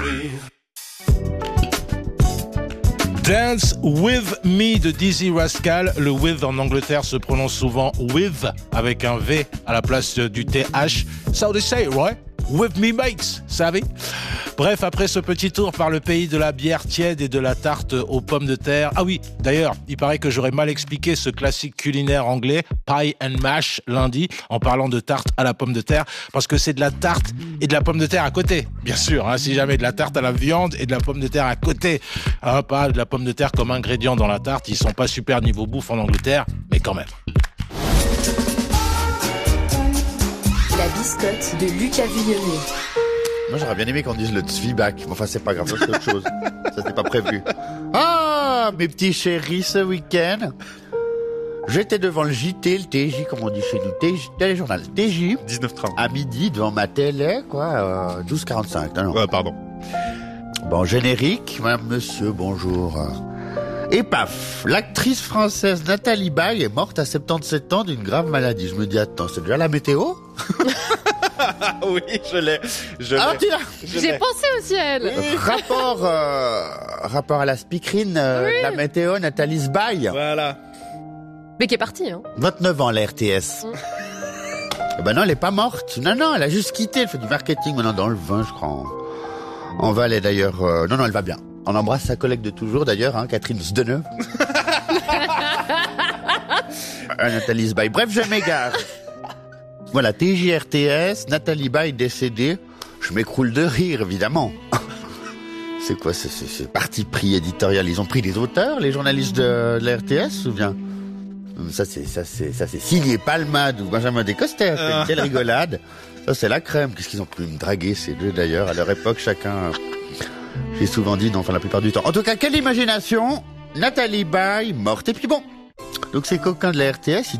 Dance With Me de Dizzy Rascal. Le with en Angleterre se prononce souvent with avec un V à la place du TH. So they say, right? With me mates, savez? Bref, après ce petit tour par le pays de la bière tiède et de la tarte aux pommes de terre. Ah oui, d'ailleurs, il paraît que j'aurais mal expliqué ce classique culinaire anglais, pie and mash, lundi, en parlant de tarte à la pomme de terre, parce que c'est de la tarte et de la pomme de terre à côté. Bien sûr, si jamais de la tarte à la viande et de la pomme de terre à côté. Pas de la pomme de terre comme ingrédient dans la tarte, ils sont pas super niveau bouffe en Angleterre, mais quand même. La biscotte de Lucas Vuillemier. Moi, j'aurais bien aimé qu'on dise le Tzvibac. Enfin, c'est pas grave, c'est autre chose. Ça, c'était pas prévu. Ah, mes petits chéris, ce week-end, j'étais devant le JT, le TJ, comme on dit chez nous, téléjournal TJ. 19h30. À midi, devant ma télé, 12h45. Non. Ouais, pardon. Bon, générique, madame, monsieur, bonjour. Et paf, l'actrice française Nathalie Baye est morte à 77 ans d'une grave maladie. Je me dis, attends, c'est déjà la météo? Oui, je l'ai. J'ai pensé aussi à elle. Oui. Rapport à la speakerine, la météo, Nathalie Baye. Voilà. Mais qui est partie, hein. 29 ans, la RTS. Eh ben non, elle est pas morte. Non, elle a juste quitté. Elle fait du marketing maintenant dans le vin, je crois. En Valais, d'ailleurs. Non, elle va bien. On embrasse sa collègue de toujours, d'ailleurs, Catherine Zdeneuve. Nathalie Baye. Bref, je m'égare. Voilà, TJRTS, Nathalie Baye décédée. Je m'écroule de rire, évidemment. C'est quoi, c'est parti pris éditorial? Ils ont pris des auteurs, les journalistes de la RTS, ou bien? Ça, c'est signé Palmade ou Benjamin Descoster. Quelle rigolade. Ça, c'est la crème. Qu'est-ce qu'ils ont pu me draguer, ces deux, d'ailleurs? À leur époque, chacun... J'ai souvent dit non, la plupart du temps. En tout cas, quelle imagination. Nathalie Baye, morte. Et puis bon. Donc, ces coquins de la RTS,